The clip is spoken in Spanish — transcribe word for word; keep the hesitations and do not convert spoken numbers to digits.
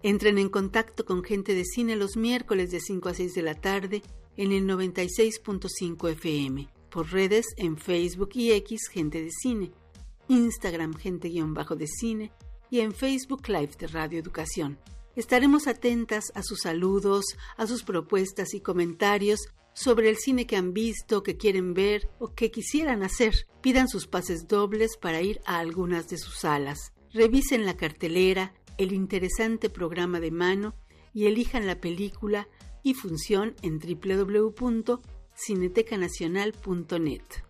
Entren en contacto con Gente de Cine los miércoles de cinco a seis de la tarde en el noventa y seis punto cinco F M, por redes en Facebook y X Gente de Cine, Instagram Gente-de Cine y en Facebook Live de Radio Educación. Estaremos atentas a sus saludos, a sus propuestas y comentarios sobre el cine que han visto, que quieren ver o que quisieran hacer. Pidan sus pases dobles para ir a algunas de sus salas. Revisen la cartelera, el interesante programa de mano y elijan la película y función en doble u doble u doble u punto cineteca nacional punto net.